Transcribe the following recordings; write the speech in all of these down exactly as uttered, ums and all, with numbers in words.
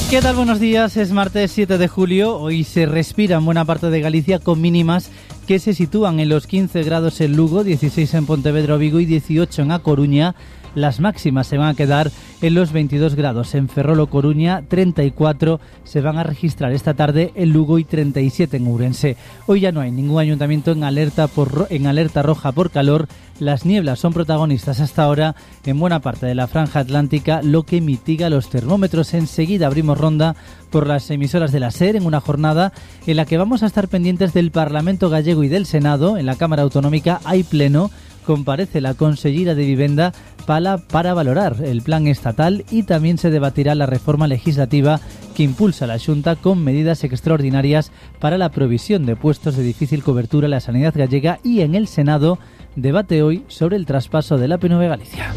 ¿Qué tal? Buenos días, es martes siete de julio, hoy se respira en buena parte de Galicia con mínimas que se sitúan en los quince grados en Lugo, dieciséis en Pontevedra o Vigo y dieciocho en A Coruña. Las máximas se van a quedar en los veintidós grados en Ferrol o Coruña, treinta y cuatro se van a registrar esta tarde en Lugo y treinta y siete en Ourense. Hoy ya no hay ningún ayuntamiento en alerta, por, en alerta roja por calor. Las nieblas son protagonistas hasta ahora en buena parte de la franja atlántica, lo que mitiga los termómetros. Enseguida abrimos ronda por las emisoras de la SER en una jornada en la que vamos a estar pendientes del Parlamento gallego y del Senado. En la Cámara Autonómica hay pleno. Comparece la consellera de Vivenda para, para valorar el plan estatal y también se debatirá la reforma legislativa que impulsa la Xunta con medidas extraordinarias para la provisión de puestos de difícil cobertura en la sanidad gallega. Y en el Senado debate hoy sobre el traspaso de la P N V Galicia.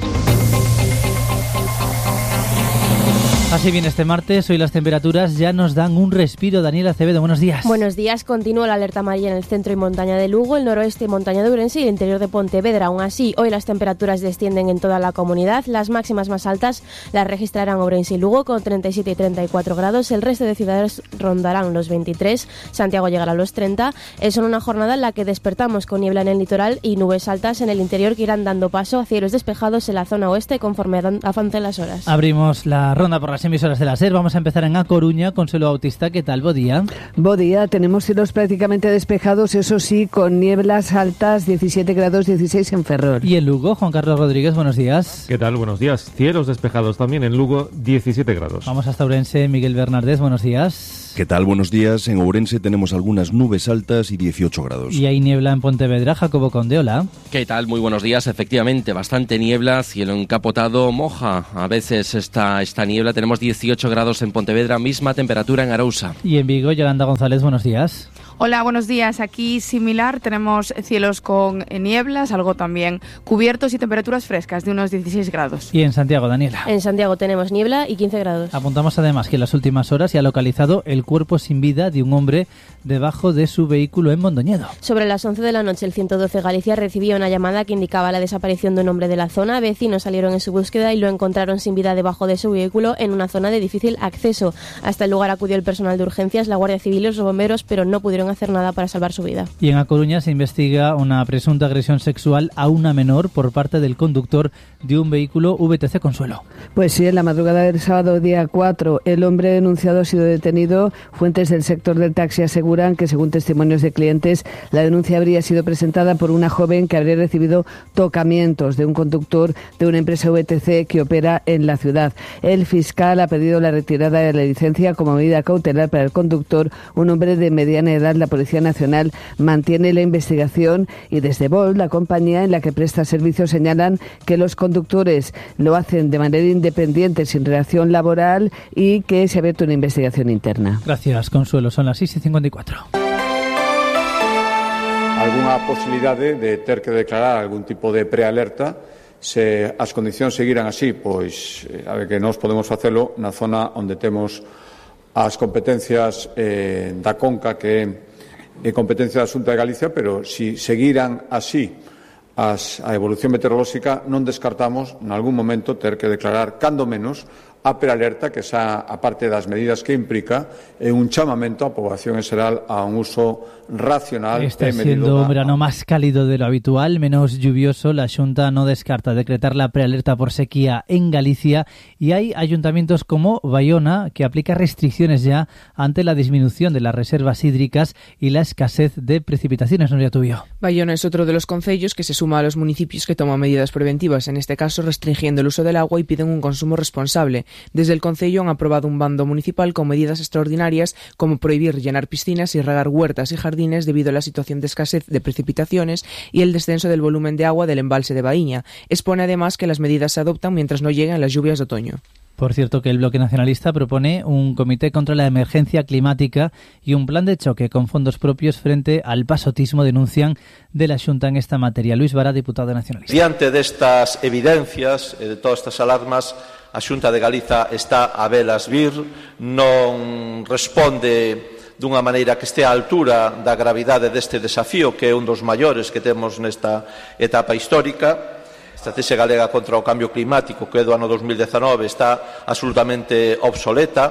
Así bien este martes, hoy las temperaturas ya nos dan un respiro. Daniela Acevedo, buenos días. Buenos días, continúa la alerta amarilla en el centro y montaña de Lugo, el noroeste y montaña de Ourense y el interior de Pontevedra. Aún así, hoy las temperaturas descienden en toda la comunidad. Las máximas más altas las registrarán Ourense y Lugo con treinta y siete y treinta y cuatro grados. El resto de ciudades rondarán los veintitrés. Santiago llegará a los treinta. Es una jornada en la que despertamos con niebla en el litoral y nubes altas en el interior que irán dando paso a cielos despejados en la zona oeste conforme avancen las horas. Abrimos la ronda por las emisoras de la SER. Vamos a empezar en A Coruña. Consuelo Bautista, ¿qué tal? Bo día. Bo día. Tenemos cielos prácticamente despejados, eso sí, con nieblas altas, diecisiete grados, dieciséis en Ferrol. Y en Lugo, Juan Carlos Rodríguez, buenos días. ¿Qué tal? Buenos días. Cielos despejados también en Lugo, diecisiete grados. Vamos hasta Ourense. Miguel Bernardés, buenos días. ¿Qué tal? Buenos días. En Ourense tenemos algunas nubes altas y dieciocho grados. Y hay niebla en Pontevedra. Jacobo Conde, hola. ¿Qué tal? Muy buenos días. Efectivamente, bastante niebla, cielo encapotado, moja. A veces esta, esta niebla. Tenemos dieciocho grados en Pontevedra, misma temperatura en Arousa. Y en Vigo, Yolanda González, buenos días. Hola, buenos días. Aquí similar, tenemos cielos con nieblas, algo también cubiertos y temperaturas frescas de unos dieciséis grados. Y en Santiago, Daniela. En Santiago tenemos niebla y quince grados. Apuntamos además que en las últimas horas se ha localizado el cuerpo sin vida de un hombre debajo de su vehículo en Mondoñedo. Sobre las once de la noche, el ciento doce Galicia recibió una llamada que indicaba la desaparición de un hombre de la zona. Vecinos salieron en su búsqueda y lo encontraron sin vida debajo de su vehículo en una zona de difícil acceso. Hasta el lugar acudió el personal de urgencias, la Guardia Civil y los bomberos, pero no pudieron hacer nada para salvar su vida. Y en A Coruña se investiga una presunta agresión sexual a una menor por parte del conductor de un vehículo V T C Consuelo. Pues sí, en la madrugada del sábado día cuatro, el hombre denunciado ha sido detenido. Fuentes del sector del taxi aseguran que, según testimonios de clientes, la denuncia habría sido presentada por una joven que habría recibido tocamientos de un conductor de una empresa V T C que opera en la ciudad. El fiscal ha pedido la retirada de la licencia como medida cautelar para el conductor, un hombre de mediana edad. La Policía Nacional mantiene la investigación y desde Volt, la compañía en la que presta servicios, señalan que los conductores lo hacen de manera independiente, sin relación laboral, y que se ha abierto una investigación interna. Gracias, Consuelo. Son las seis y cincuenta y cuatro. Algunha posibilidade de ter que declarar algún tipo de prealerta se as condicións seguiran así, pois a ver que nós podemos facelo na zona onde temos as competencias eh, da Conca, que é de competencia da Xunta de Galicia, pero si seguiran así as, a evolución meteorolóxica, non descartamos en algún momento ter que declarar, cando menos, a prealerta, que xa, a parte das medidas que implica, é un chamamento á poboación en xeral a un uso racional. Está siendo un verano más cálido de lo habitual, menos lluvioso. La Xunta no descarta decretar la prealerta por sequía en Galicia y hay ayuntamientos como Baiona que aplica restricciones ya ante la disminución de las reservas hídricas y la escasez de precipitaciones. Nuria Tubio. Baiona es otro de los concellos que se suma a los municipios que toman medidas preventivas, en este caso restringiendo el uso del agua y piden un consumo responsable. Desde el concello han aprobado un bando municipal con medidas extraordinarias como prohibir llenar piscinas y regar huertas y jardines debido a la situación de escasez de precipitaciones y el descenso del volumen de agua del embalse de Baíña. Expone además que las medidas se adoptan mientras no lleguen las lluvias de otoño. Por cierto, que el Bloque Nacionalista propone un comité contra la emergencia climática y un plan de choque con fondos propios frente al pasotismo, denuncian, de la Xunta en esta materia. Luis Vara, diputado nacionalista. Diante destas evidencias e de todas estas alarmas, a Xunta de Galiza está a velas vir, non responde dunha maneira que estea á altura da gravidade deste desafío, que é un dos maiores que temos nesta etapa histórica. A Estrategia Galega contra o Cambio Climático, que é do ano dos mil dezanove, está absolutamente obsoleta.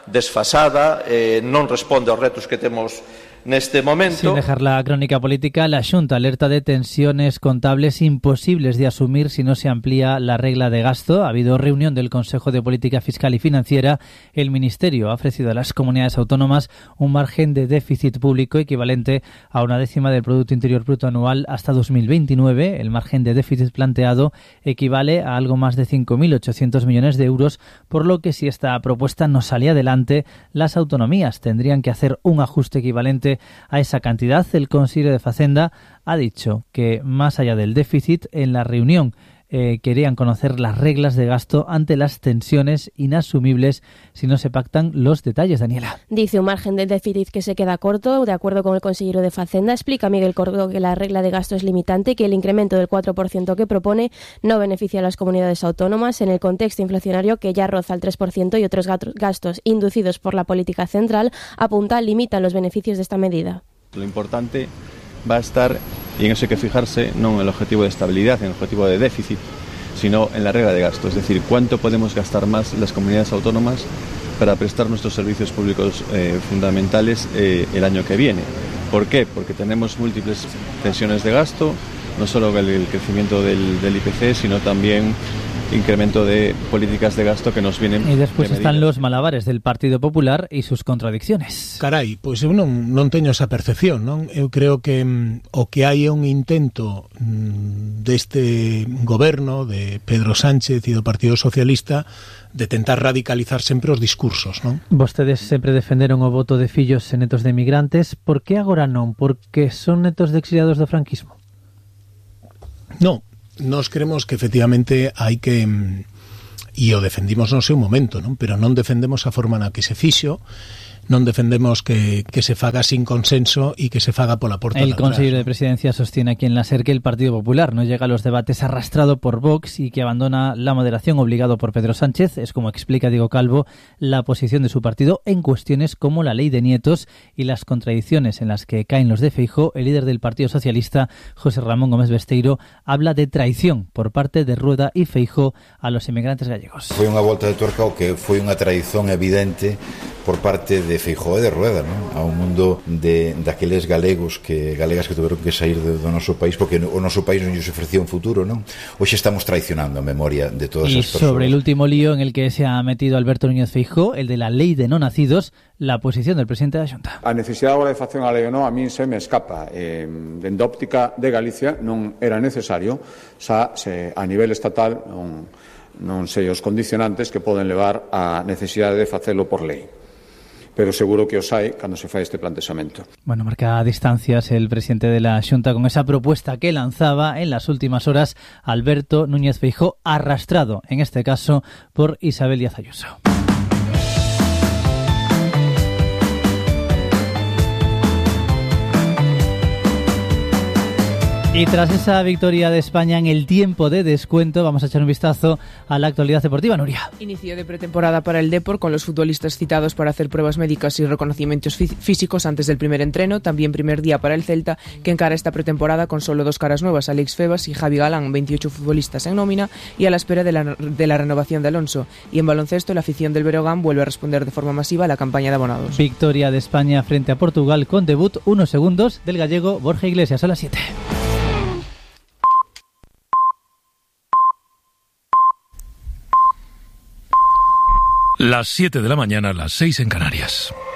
desfasada, eh, non responde aos retos que temos neste momento. Sin dejar la crónica política, la Xunta alerta de tensiones contables imposibles de asumir si no se amplía la regla de gasto. Ha habido reunión del Consejo de Política Fiscal y Financiera. El Ministerio ha ofrecido a las comunidades autónomas un margen de déficit público equivalente a una décima del Producto Interior Bruto anual hasta dos mil veintinueve. El margen de déficit planteado equivale a algo más de cinco mil ochocientos millones de euros, por lo que si esta propuesta no sale adelante, las autonomías tendrían que hacer un ajuste equivalente a esa cantidad. El Consejo de Facenda ha dicho que, más allá del déficit, en la reunión eh, querían conocer las reglas de gasto ante las tensiones inasumibles si no se pactan los detalles. Daniela. Dice un margen de déficit que se queda corto. De acuerdo con el consejero de Facenda, explica Miguel Cordo que la regla de gasto es limitante y que el incremento del cuatro por ciento que propone no beneficia a las comunidades autónomas en el contexto inflacionario que ya roza el tres por ciento y otros gastos inducidos por la política central, apunta, limitan los beneficios de esta medida. Lo importante va a estar, y en eso hay que fijarse, no en el objetivo de estabilidad, en el objetivo de déficit, sino en la regla de gasto, es decir, cuánto podemos gastar más las comunidades autónomas para prestar nuestros servicios públicos eh, fundamentales eh, el año que viene. ¿Por qué? Porque tenemos múltiples tensiones de gasto, no solo el, el crecimiento del, del I P C, sino también incremento de políticas de gasto que nos vienen. Y después de están los malabares del Partido Popular y sus contradicciones. Carai, pois eu non, non teño esa percepción, non? Eu creo que mm, o que hai é un intento mm, deste goberno de Pedro Sánchez e do Partido Socialista de tentar radicalizar sempre os discursos, non? Vostedes sempre defenderon o voto de fillos e netos de emigrantes. Por que agora non? Porque son netos de exiliados do franquismo? Non. Nos creemos que efectivamente hai que, e o defendimos no seu momento, non? Pero non defendemos a forma na que se fixo, non defendemos que, que se faga sin consenso y que se faga pola porta El de atrás. consejero de Presidencia sostiene aquí en la SER que el Partido Popular no llega a los debates arrastrado por Vox y que abandona la moderación obligado por Pedro Sánchez. Es como explica Diego Calvo la posición de su partido en cuestiones como la ley de nietos y las contradicciones en las que caen los de Feijóo. El líder del Partido Socialista, José Ramón Gómez Besteiro, habla de traición por parte de Rueda y Feijóo a los inmigrantes gallegos. Foi unha volta de tuerca o que foi unha traición evidente por parte de Feijóo e de Rueda, non? A un mundo de daqueles galegos que galegas que tuveron que sair do, do noso país porque o noso país non lles ofrecía un futuro, non? Hoxe estamos traicionando a memoria de todas y as persoas. Sobre el último lío en el que se ha metido Alberto Núñez Feijóo, el de la lei de no nacidos, la posición del presidente da Xunta. A necesidade agora de facer unha lei ou non a min se me escapa. Eh, dende a óptica de Galicia non era necesario, xa se a nivel estatal non, non sei os condicionantes que poden levar a necesidade de facelo por lei. Pero seguro que os hai cando se fai este plantexamento. Bueno, marca distancias el presidente de la Xunta con esa propuesta que lanzaba en las últimas horas Alberto Núñez Feijóo, arrastrado en este caso por Isabel Díaz Ayuso. Y tras esa victoria de España en el tiempo de descuento, vamos a echar un vistazo a la actualidad deportiva. Nuria. Inicio de pretemporada para el Depor con los futbolistas citados para hacer pruebas médicas y reconocimientos fí- físicos antes del primer entreno. También primer día para el Celta, que encara esta pretemporada con solo dos caras nuevas, Alex Febas y Javi Galán, veintiocho futbolistas en nómina y a la espera de la, de la renovación de Alonso. Y en baloncesto, la afición del Breogán vuelve a responder de forma masiva a la campaña de abonados. Victoria de España frente a Portugal con debut unos segundos del gallego Borja Iglesias a las siete. Las siete de la mañana, las seis en Canarias.